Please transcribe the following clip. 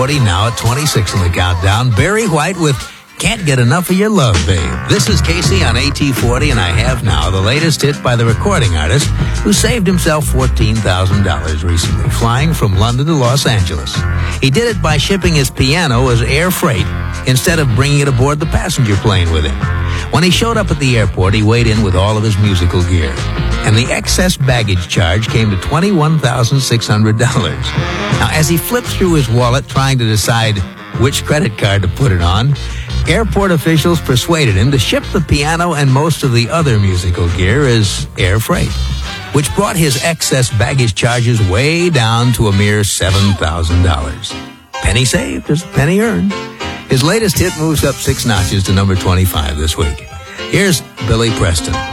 40 now at 26 in the countdown. Barry White with Can't Get Enough of Your Love, Babe. This is Casey on AT40, and I have now the latest hit by the recording artist who saved himself $14,000 recently, flying from London to Los Angeles. He did it by shipping his piano as air freight instead of bringing it aboard the passenger plane with him. When he showed up at the airport, he weighed in with all of his musical gear, and the excess baggage charge came to $21,600. Now, as he flipped through his wallet trying to decide which credit card to put it on, airport officials persuaded him to ship the piano and most of the other musical gear as air freight, which brought his excess baggage charges way down to a mere $7,000. Penny saved is penny earned. His latest hit moves up 6 notches to number 25 this week. Here's Billy Preston.